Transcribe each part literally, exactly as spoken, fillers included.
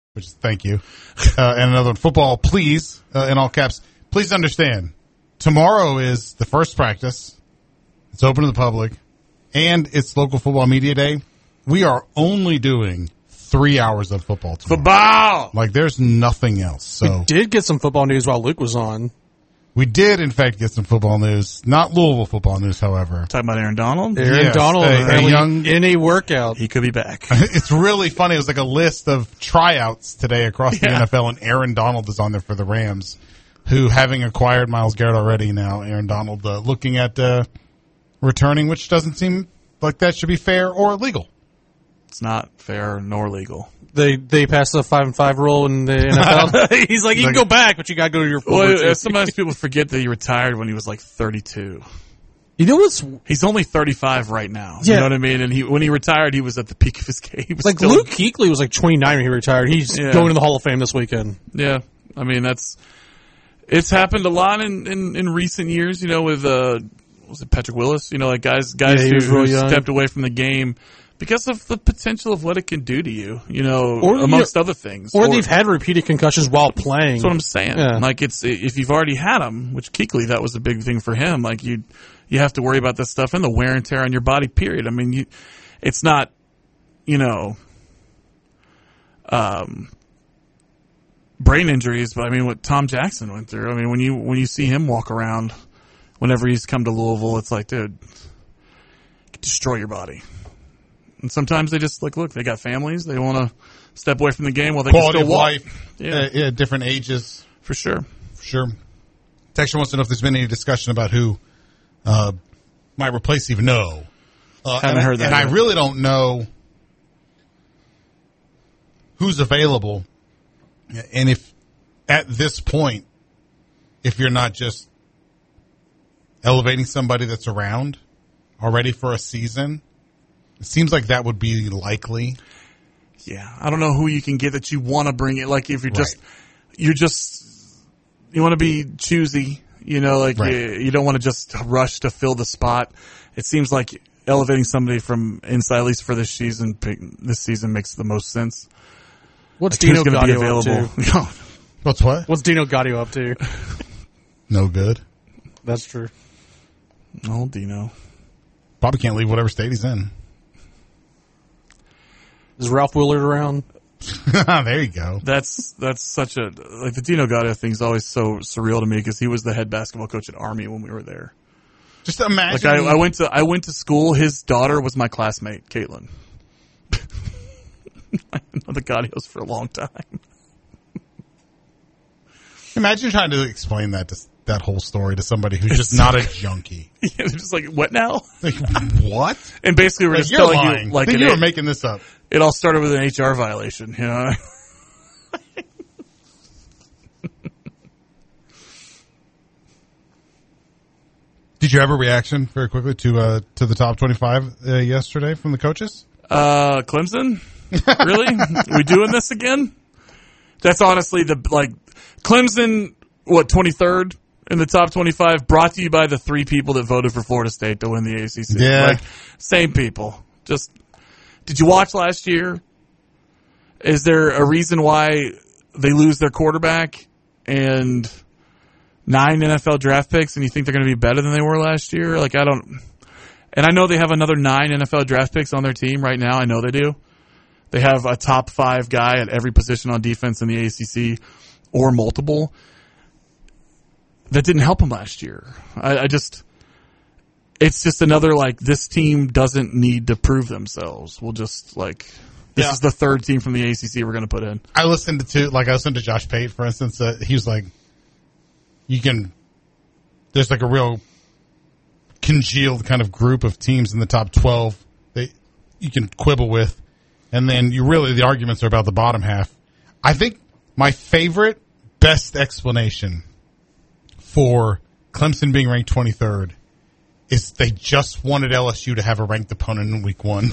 which is thank you. Uh, and another one, football, please, uh, in all caps. Please understand, tomorrow is the first practice. It's open to the public, and it's local football media day. We are only doing three hours of football tomorrow. Football! Like, there's nothing else. So we did get some football news while Luke was on. We did, in fact, get some football news. Not Louisville football news, however. Talking about Aaron Donald? Aaron Yes, Donald a- a young- in a workout. He could be back. It's really funny. It was like a list of tryouts today across the Yeah. N F L, and Aaron Donald is on there for the Rams, who, having acquired Myles Garrett already now, Aaron Donald uh, looking at uh, returning, which doesn't seem like that should be fair or legal. It's not fair nor legal. They they passed the five and five rule in the N F L. He's like, you can go back, but you got to go to your full Well, routine. uh, sometimes people forget that he retired when he was like thirty-two. You know what's He's only thirty-five right now. Yeah. You know what I mean? And he when he retired, he was at the peak of his game. He was like? still- Luke Kuechly was like twenty-nine when he retired. He's Yeah. going to the Hall of Fame this weekend. Yeah, I mean that's it's happened a lot in, in, in recent years. You know, with uh, was it Patrick Willis? You know, like guys guys Yeah, he who, was real who young. stepped away from the game because of the potential of what it can do to you. You know, Or, amongst yeah, other things. Or, they've had repeated concussions while playing. That's what I'm saying. Yeah. Like it's if you've already had them, which Kuechly, that was a big thing for him. Like you, you have to worry about this stuff and the wear and tear on your body. Period. I mean, you, it's not, you know, um, brain injuries, but I mean what Tom Jackson went through. I mean when you when you see him walk around, whenever he's come to Louisville, it's like, dude, destroy your body. And sometimes they just like, look, they got families. They want to step away from the game while they Quality can of still walk. life, Yeah. uh, yeah, different ages. For sure. For sure. Texture wants to know if there's been any discussion about who uh, might replace even know. Uh, Haven't and, heard that And yet. I really don't know who's available. And if at this point, if you're not just elevating somebody that's around already for a season, it seems like that would be likely. Yeah, I don't know who you can get that you want to bring it. Like if you're just, Right. you're just, you want to be choosy. You know, like Right. you, you don't want to just rush to fill the spot. It seems like elevating somebody from inside, at least for this season, pick- this season makes the most sense. What's Like, who's Dino going to be Gaudio up available? to? What's what? What's Dino Gaudio up to? No good. That's true. Oh, Dino. Probably can't leave whatever state he's in. Is Ralph Willard around? There you go. That's that's such a like the Dino Gaudio thing is always so surreal to me because he was the head basketball coach at Army when we were there. Just imagine. Like I, I went to I went to school. His daughter was my classmate, Caitlin. I know the Gaudios for a long time. Imagine trying to explain that to, that whole story to somebody who's just not a junkie. Yeah, they're just like, what now? Like, what? And basically, we're Like, just you're telling lying. you, like, Think an you were A- making this up. it all started with an H R violation. You know, Did you have a reaction very quickly to uh, to the top twenty-five uh, yesterday from the coaches? uh, Clemson, really? We doing this again? That's honestly the like Clemson. What twenty-third in the top twenty-five? Brought to you by the three people that voted for Florida State to win the A C C. Yeah. Like same people. Just did you watch last year? Is there a reason why they lose their quarterback and nine N F L draft picks, and you think they're going to be better than they were last year? Like I don't. And I know they have another nine N F L draft picks on their team right now. I know they do. They have a top five guy at every position on defense in the A C C or multiple. That didn't help them last year. I, I just, it's just another like this team doesn't need to prove themselves. We'll just like, this Yeah. is the third team from the A C C we're going to put in. I listened to like I listened to Josh Pate, for instance. Uh, he was like, "You can." There's like a real congealed kind of group of teams in the top twelve that you can quibble with, and then you really the arguments are about the bottom half. I think my favorite, best explanation for Clemson being ranked twenty-third is they just wanted L S U to have a ranked opponent in week one.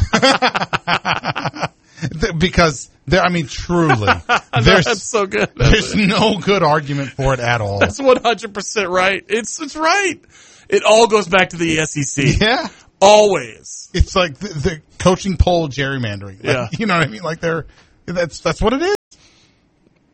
Because there, I mean, truly, there's That's so good. there's no good argument for it at all. That's one hundred percent right. It's, it's right. It all goes back to the S E C. Yeah, Always. it's like the, the coaching poll gerrymandering. Like, Yeah. you know what I mean? Like they're that's that's what it is.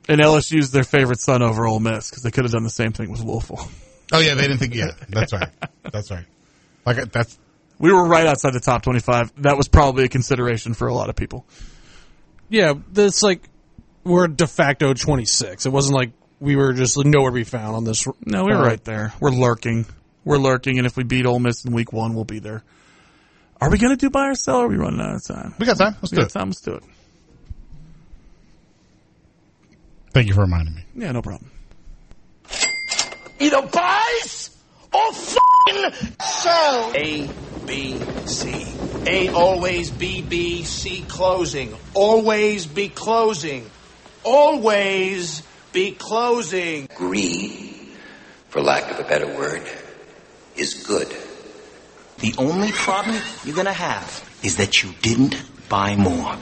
And L S U's their favorite son over Ole Miss because they could have done the same thing with Louisville. Oh yeah, they didn't think. Yeah, that's right. That's right. Like that's. We were right outside the top twenty-five. That was probably a consideration for a lot of people. Yeah, that's like we're de facto twenty-six. It wasn't like we were just nowhere to be found on this. No, we were uh, right there. We're lurking. We're lurking, and if we beat Ole Miss in week one, we'll be there. Are we going to do buy or sell, or are we running out of time? We got time. Let's we do got it. time. Let's do it. Thank you for reminding me. Yeah, no problem. Either buys or f***ing sell. A, B, C. A, always B, B, C, closing. Always be closing. Always be closing. Greed, for lack of a better word, is good. The only problem you're gonna have is that you didn't buy more.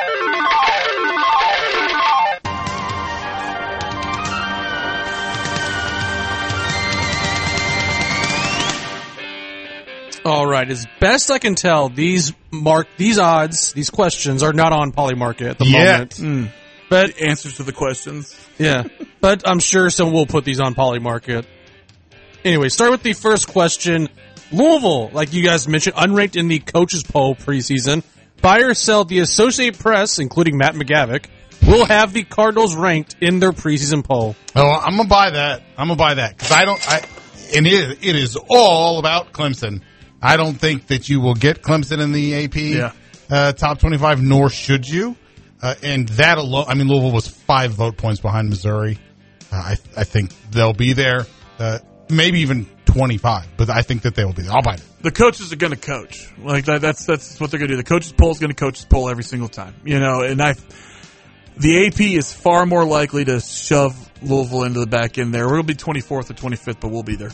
All right. As best I can tell, these mark these odds, these questions are not on Polymarket at the Yet. moment. But Answers to the questions. yeah, but I'm sure someone will put these on Polymarket. Anyway, start with the first question. Louisville, like you guys mentioned, unranked in the coaches poll preseason. Buy or sell, the Associated Press, including Matt McGavick, will have the Cardinals ranked in their preseason poll. Oh, I'm gonna buy that. I'm gonna buy that because I don't. I and it it is all about Clemson. I don't think that you will get Clemson in the A P Yeah. uh, top twenty-five, nor should you. Uh, and that alone, I mean, Louisville was five vote points behind Missouri. Uh, I I think they'll be there, uh, maybe even twenty-five, but I think that they will be there. I'll buy it. The coaches are going to coach. Like that, that's that's what they're going to do. The coaches poll is going to coach the poll every single time. You know, and I, the A P is far more likely to shove Louisville into the back end there. We'll be twenty-fourth or twenty-fifth, but we'll be there.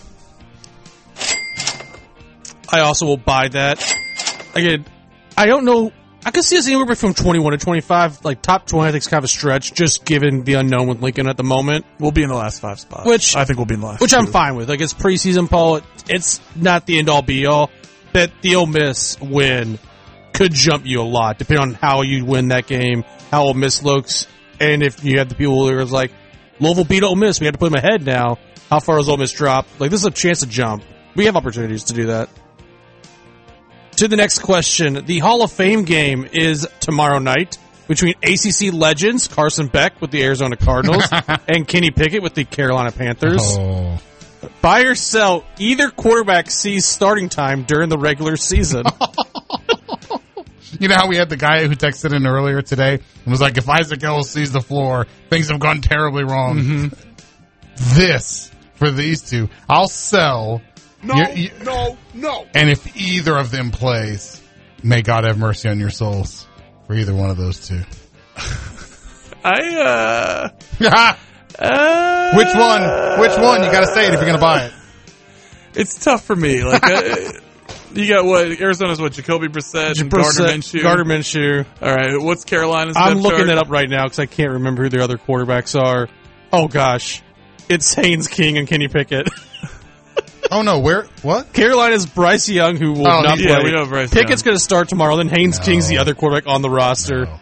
I also will buy that. Again, I don't know. I could see us anywhere from twenty-one to twenty-five. Like top twenty, I think is kind of a stretch, just given the unknown with Lincoln at the moment. We'll be in the last five spots. Which I think we'll be in the last. Which two. I'm fine with. Like it's preseason poll. It's not the end all be all. But the Ole Miss win could jump you a lot, depending on how you win that game, how Ole Miss looks, and if you have the people who are like, Louisville beat Ole Miss, we had to put them ahead now. How far does Ole Miss drop? Like this is a chance to jump. We have opportunities to do that. To the next question, the Hall of Fame game is tomorrow night between A C C legends Carson Beck with the Arizona Cardinals and Kenny Pickett with the Carolina Panthers. Oh. Buy or sell, either quarterback sees starting time during the regular season. You know how we had the guy who texted in earlier today and was like, if Isaac Ellis sees the floor, things have gone terribly wrong. Mm-hmm. This, for these two, I'll sell. No, you, you, no, no. And if either of them plays, may God have mercy on your souls for either one of those two. I, uh... uh Which one? Which one? You got to say it if you're going to buy it. It's tough for me. Like, uh, you got what? Arizona's what? Jacoby Brissett and Gardner Minshew. Gardner Minshew. All right. What's Carolina's? I'm depth looking chart? it up right now because I can't remember who their other quarterbacks are. Oh, gosh. It's Haynes King and Kenny Pickett. Oh, no. Where? What? Carolina's Bryce Young, who will Oh, not he- play. yeah, we know Bryce Pickett's Young. going to start tomorrow. Then Haynes No. King's the other quarterback on the roster. No.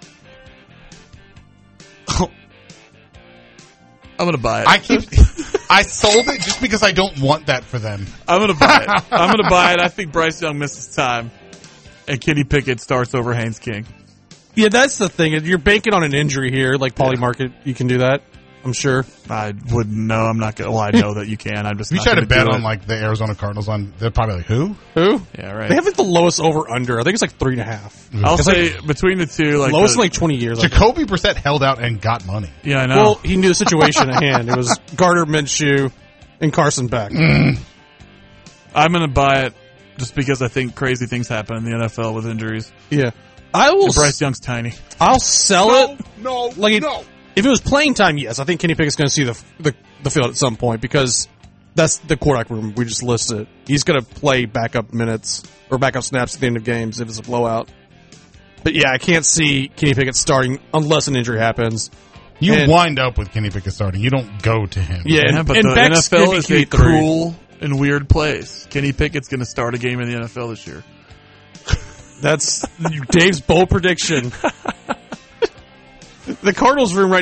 I'm gonna buy it. I keep. I sold it just because I don't want that for them. I'm gonna buy it. I'm gonna buy it. I think Bryce Young misses time, and Kenny Pickett starts over Haynes King. Yeah, that's the thing. You're banking on an injury here, like Polymarket. You can do that, I'm sure. I wouldn't know. I'm not gonna. Well, I know that you can. I'm just. If you not try to gonna bet do on it. like the Arizona Cardinals, on they're probably like who? Who? Yeah, right. They have like the lowest over under. I think it's like three and a half. I'll It's say between the two, like lowest the, in like twenty years. I think. Jacoby Brissett held out and got money. yeah, I know. Well, he knew the situation at hand. It was Gardner Minshew and Carson Beck. I'm gonna buy it just because I think crazy things happen in the N F L with injuries. Yeah, I will. And Bryce Young's tiny. I'll sell it. No, Like it, no. if it was playing time, yes, I think Kenny Pickett's going to see the, the the field at some point because that's the quarterback room we just listed. He's going to play backup minutes or backup snaps at the end of games if it's a blowout. But yeah, I can't see Kenny Pickett starting unless an injury happens. You And- wind up with Kenny Pickett starting. You don't go to him. Yeah, Yeah, and, but and the Beck's N F L gonna be is a Q B three. cruel and weird place. Kenny Pickett's gonna start a game in the N F L this year. That's Dave's bold prediction. The Cardinals room right